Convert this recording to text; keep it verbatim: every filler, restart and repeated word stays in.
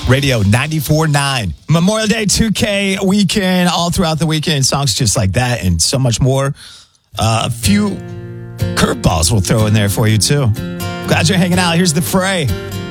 Radio ninety-four point nine. Memorial Day two K weekend, all throughout the weekend. Songs just like that and so much more. Uh, a few curveballs we'll throw in there for you, too. Glad you're hanging out. Here's The Fray.